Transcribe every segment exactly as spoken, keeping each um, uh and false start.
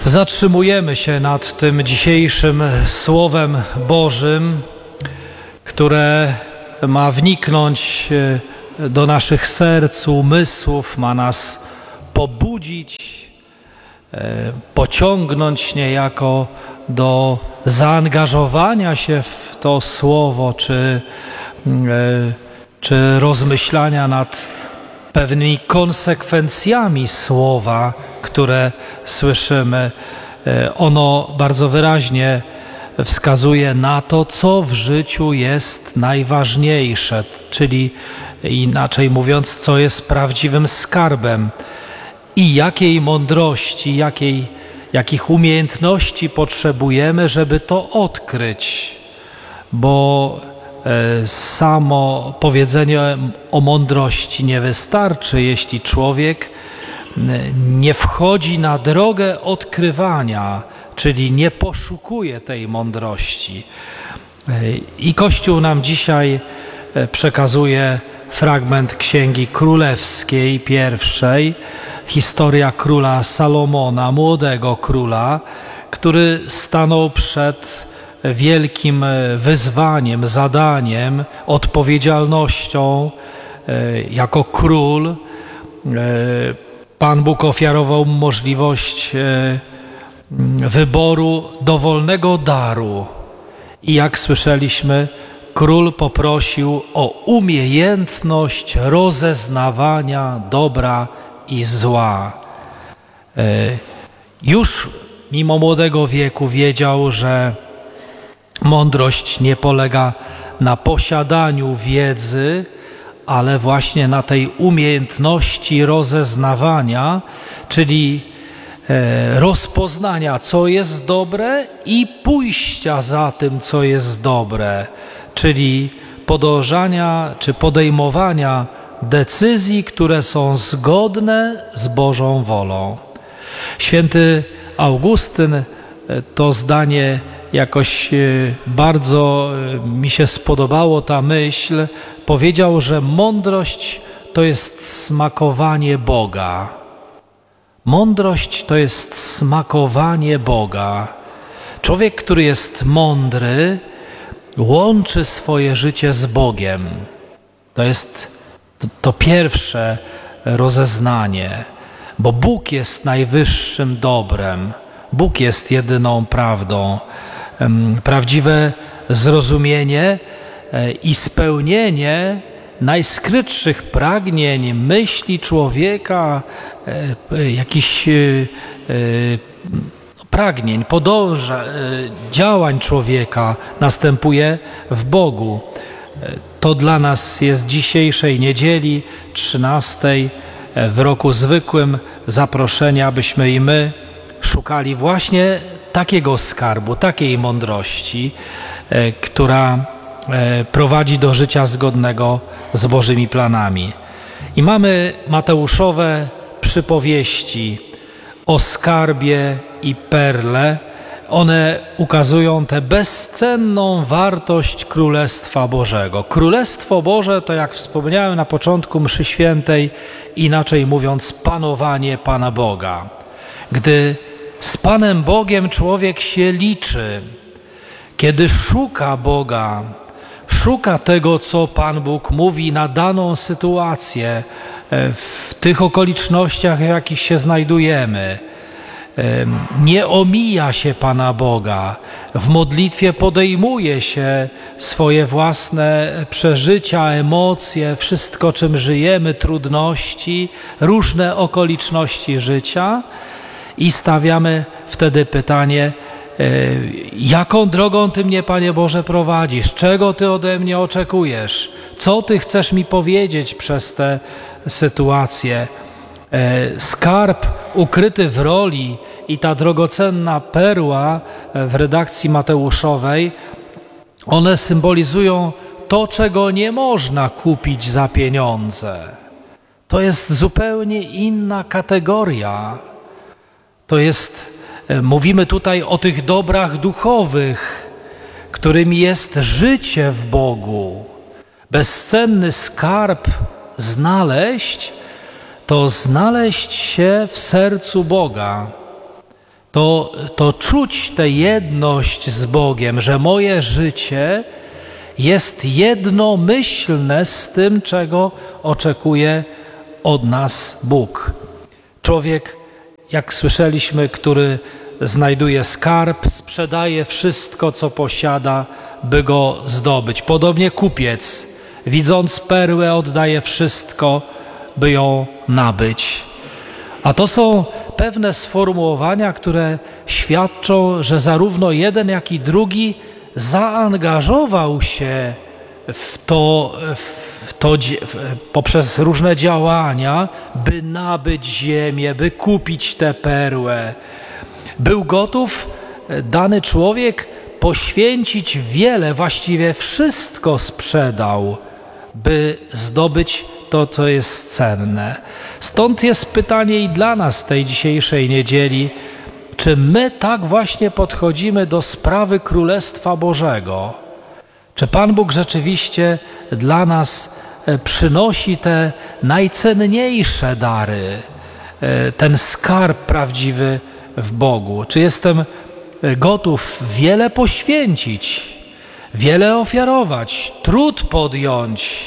Zatrzymujemy się nad tym dzisiejszym Słowem Bożym, które ma wniknąć do naszych serc, umysłów, ma nas pobudzić, pociągnąć niejako do zaangażowania się w to Słowo, czy, czy rozmyślania nad pewnymi konsekwencjami Słowa, które słyszymy. Ono bardzo wyraźnie wskazuje na to, co w życiu jest najważniejsze, czyli inaczej mówiąc, co jest prawdziwym skarbem i jakiej mądrości, jakiej, jakich umiejętności potrzebujemy, żeby to odkryć, bo samo powiedzenie o mądrości nie wystarczy, jeśli człowiek nie wchodzi na drogę odkrywania, czyli nie poszukuje tej mądrości. I Kościół nam dzisiaj przekazuje fragment Księgi Królewskiej pierwszej, historia króla Salomona, młodego króla, który stanął przed wielkim wyzwaniem, zadaniem, odpowiedzialnością jako król. Pan Bóg ofiarował mu możliwość wyboru dowolnego daru. I jak słyszeliśmy, król poprosił o umiejętność rozeznawania dobra i zła. Już mimo młodego wieku wiedział, że mądrość nie polega na posiadaniu wiedzy, ale właśnie na tej umiejętności rozeznawania, czyli rozpoznania, co jest dobre i pójścia za tym, co jest dobre, czyli podążania czy podejmowania decyzji, które są zgodne z Bożą wolą. Święty Augustyn to zdanie jakoś bardzo mi się spodobało, ta myśl. Powiedział, że mądrość to jest smakowanie Boga. Mądrość to jest smakowanie Boga. Człowiek, który jest mądry, łączy swoje życie z Bogiem. To jest to, to pierwsze rozeznanie, bo Bóg jest najwyższym dobrem. Bóg jest jedyną prawdą. Prawdziwe zrozumienie i spełnienie najskrytszych pragnień, myśli człowieka, jakichś pragnień, podąża, działań człowieka następuje w Bogu. To dla nas jest dzisiejszej niedzieli trzynastej w roku zwykłym zaproszenie, abyśmy i my szukali właśnie takiego skarbu, takiej mądrości, która prowadzi do życia zgodnego z Bożymi planami. I mamy Mateuszowe przypowieści o skarbie i perle. One ukazują tę bezcenną wartość Królestwa Bożego. Królestwo Boże to, jak wspomniałem na początku mszy świętej, inaczej mówiąc, panowanie Pana Boga. Gdy z Panem Bogiem człowiek się liczy, kiedy szuka Boga, szuka tego, co Pan Bóg mówi na daną sytuację, w tych okolicznościach, w jakich się znajdujemy. Nie omija się Pana Boga. W modlitwie podejmuje się swoje własne przeżycia, emocje, wszystko, czym żyjemy, trudności, różne okoliczności życia i stawiamy wtedy pytanie, jaką drogą Ty mnie, Panie Boże, prowadzisz? Czego Ty ode mnie oczekujesz? Co Ty chcesz mi powiedzieć przez tę sytuację? Skarb ukryty w roli i ta drogocenna perła w redakcji mateuszowej, one symbolizują to, czego nie można kupić za pieniądze. To jest zupełnie inna kategoria. To jest, mówimy tutaj o tych dobrach duchowych, którymi jest życie w Bogu. Bezcenny skarb znaleźć, to znaleźć się w sercu Boga. to, to czuć tę jedność z Bogiem, że moje życie jest jednomyślne z tym, czego oczekuje od nas Bóg. Człowiek, jak słyszeliśmy, który znajduje skarb, sprzedaje wszystko, co posiada, by go zdobyć. Podobnie kupiec, widząc perłę, oddaje wszystko, by ją nabyć. A to są pewne sformułowania, które świadczą, że zarówno jeden, jak i drugi zaangażował się w to, w to poprzez różne działania, by nabyć ziemię, by kupić tę perłę. Był gotów dany człowiek poświęcić wiele, właściwie wszystko sprzedał, by zdobyć to, co jest cenne. Stąd jest pytanie i dla nas tej dzisiejszej niedzieli, czy my tak właśnie podchodzimy do sprawy Królestwa Bożego? Czy Pan Bóg rzeczywiście dla nas przynosi te najcenniejsze dary, ten skarb prawdziwy w Bogu? Czy jestem gotów wiele poświęcić, wiele ofiarować, trud podjąć,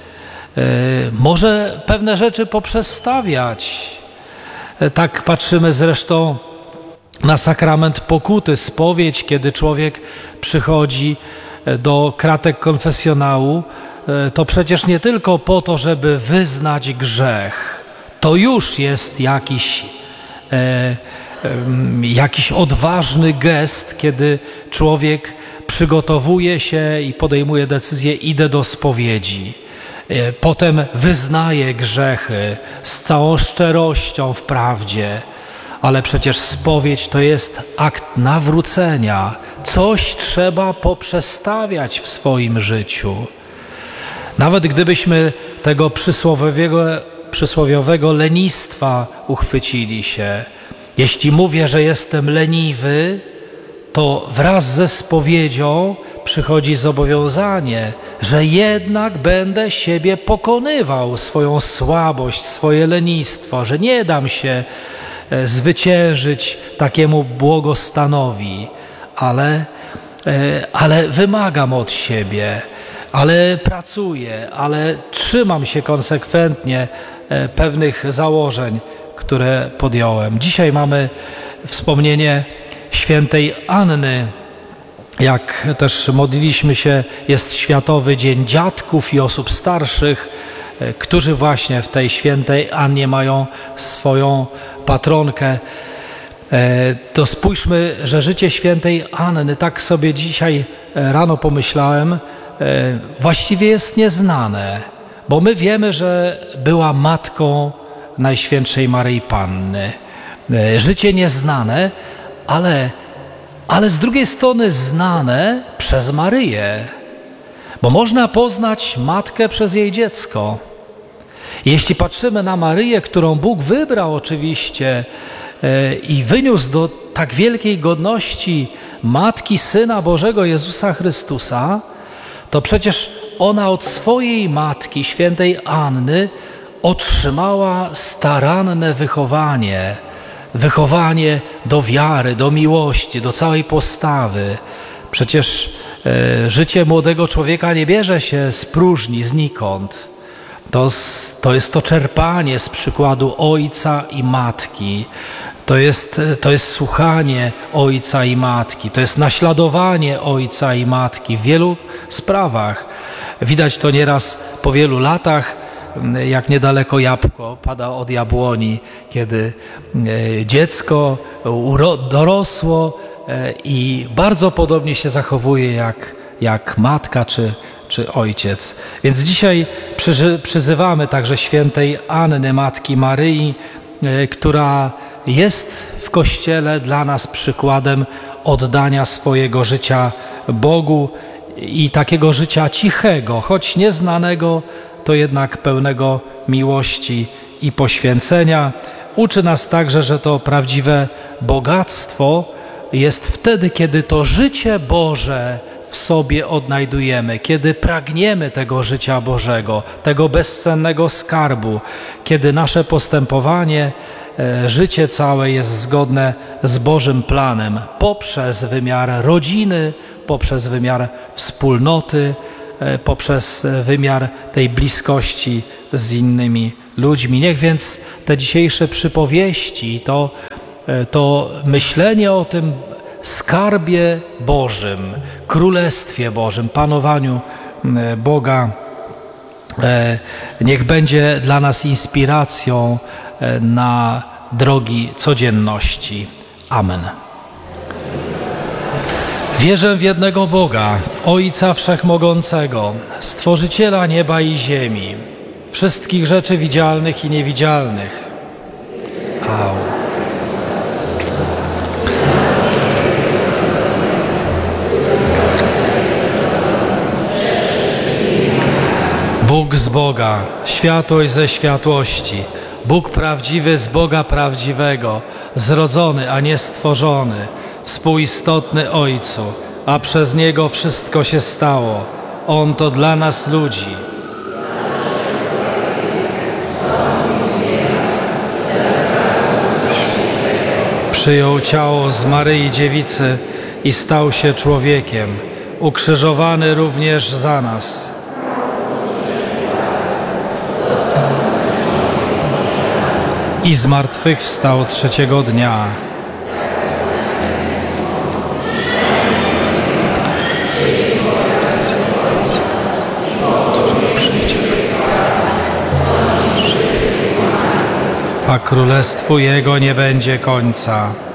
może pewne rzeczy poprzestawiać? Tak patrzymy zresztą na sakrament pokuty, spowiedź, kiedy człowiek przychodzi do kratek konfesjonału, to przecież nie tylko po to, żeby wyznać grzech. To już jest jakiś, e, e, jakiś odważny gest, kiedy człowiek przygotowuje się i podejmuje decyzję, idę do spowiedzi. E, potem wyznaje grzechy z całą szczerością w prawdzie. Ale przecież spowiedź to jest akt nawrócenia. Coś trzeba poprzestawiać w swoim życiu. Nawet gdybyśmy tego przysłowiowego, przysłowiowego lenistwa uchwycili się. Jeśli mówię, że jestem leniwy, to wraz ze spowiedzią przychodzi zobowiązanie, że jednak będę siebie pokonywał, swoją słabość, swoje lenistwo, że nie dam się zwyciężyć takiemu błogostanowi, ale, ale wymagam od siebie, ale pracuję, ale trzymam się konsekwentnie pewnych założeń, które podjąłem. Dzisiaj mamy wspomnienie świętej Anny. Jak też modliliśmy się, jest Światowy Dzień Dziadków i Osób Starszych, którzy właśnie w tej świętej Annie mają swoją patronkę. To spójrzmy, że życie świętej Anny, tak sobie dzisiaj rano pomyślałem, właściwie jest nieznane, bo my wiemy, że była matką Najświętszej Maryi Panny. Życie nieznane, ale, ale z drugiej strony znane przez Maryję, bo można poznać matkę przez jej dziecko. Jeśli patrzymy na Maryję, którą Bóg wybrał oczywiście i wyniósł do tak wielkiej godności Matki Syna Bożego Jezusa Chrystusa, to przecież ona od swojej matki, świętej Anny, otrzymała staranne wychowanie, wychowanie do wiary, do miłości, do całej postawy. Przecież e, życie młodego człowieka nie bierze się z próżni, znikąd. To, to jest to czerpanie z przykładu ojca i matki. To jest, to jest słuchanie ojca i matki. To jest naśladowanie ojca i matki w wielu sprawach. Widać to nieraz po wielu latach, jak niedaleko jabłko pada od jabłoni, kiedy dziecko dorosło i bardzo podobnie się zachowuje jak, jak matka czy, czy ojciec. Więc dzisiaj przyzywamy także świętej Anny, Matki Maryi, która jest w Kościele dla nas przykładem oddania swojego życia Bogu i takiego życia cichego, choć nieznanego, to jednak pełnego miłości i poświęcenia. Uczy nas także, że to prawdziwe bogactwo jest wtedy, kiedy to życie Boże w sobie odnajdujemy, kiedy pragniemy tego życia Bożego, tego bezcennego skarbu, kiedy nasze postępowanie życie całe jest zgodne z Bożym planem poprzez wymiar rodziny, poprzez wymiar wspólnoty, poprzez wymiar tej bliskości z innymi ludźmi. Niech więc te dzisiejsze przypowieści, to, to myślenie o tym skarbie Bożym, Królestwie Bożym, panowaniu Boga, niech będzie dla nas inspiracją na drogi codzienności. Amen. Wierzę w jednego Boga, Ojca Wszechmogącego, Stworzyciela nieba i ziemi, wszystkich rzeczy widzialnych i niewidzialnych. Au. Bóg z Boga, światłość ze światłości, Bóg prawdziwy z Boga prawdziwego, zrodzony, a nie stworzony, współistotny Ojcu, a przez Niego wszystko się stało. On to dla nas ludzi. Przyjął ciało z Maryi Dziewicy i stał się człowiekiem, ukrzyżowany również za nas. I zmartwychwstał trzeciego dnia. A królestwu Jego nie będzie końca.